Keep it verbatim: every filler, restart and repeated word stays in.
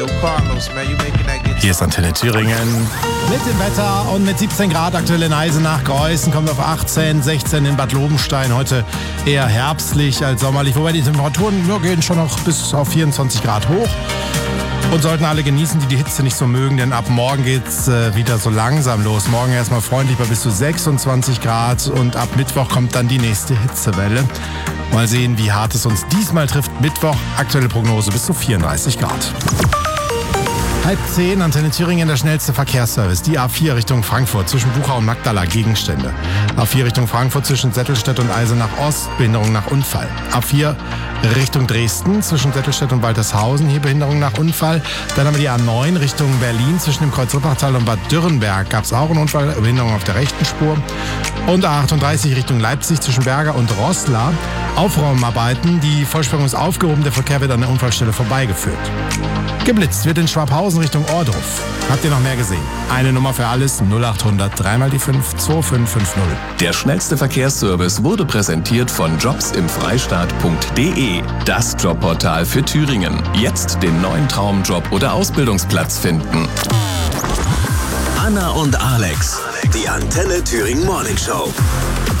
Hier ist Antenne Thüringen. Mit dem Wetter und mit siebzehn Grad aktuell in Eisenach. Greußen kommt auf achtzehn, sechzehn in Bad Lobenstein. Heute eher herbstlich als sommerlich. Wobei die Temperaturen ja, gehen schon noch bis auf vierundzwanzig Grad hoch. Und sollten alle genießen, die die Hitze nicht so mögen, denn ab morgen geht's äh, wieder so langsam los. Morgen erstmal freundlich bei bis zu sechsundzwanzig Grad und ab Mittwoch kommt dann die nächste Hitzewelle. Mal sehen, wie hart es uns diesmal trifft. Mittwoch, aktuelle Prognose bis zu vierunddreißig Grad. Halb zehn, Antenne Thüringen, der schnellste Verkehrsservice. Die A vier Richtung Frankfurt zwischen Buchau und Magdala, Gegenstände. A vier Richtung Frankfurt zwischen Settelstedt und Eisenach Ost, Behinderung nach Unfall. A vier Richtung Dresden zwischen Settelstedt und Waltershausen, hier Behinderung nach Unfall. Dann haben wir die A neun Richtung Berlin zwischen dem Kreuz Rippertal und Bad Dürrenberg. Gab es auch einen Unfall, Behinderung auf der rechten Spur. Und A achtunddreißig Richtung Leipzig zwischen Berger und Roßla. Aufräumarbeiten, die Vollsperrung ist aufgehoben, der Verkehr wird an der Unfallstelle vorbeigeführt. Geblitzt wird in Schwabhausen Richtung Ohrdruf. Habt ihr noch mehr gesehen? Eine Nummer für alles, null acht hundert, dreimal die fünf, zwei fünf fünf null. Der schnellste Verkehrsservice wurde präsentiert von jobs im freistaat punkt de. Das Jobportal für Thüringen. Jetzt den neuen Traumjob oder Ausbildungsplatz finden. Anna und Alex, die Antenne Thüringen Morning Show.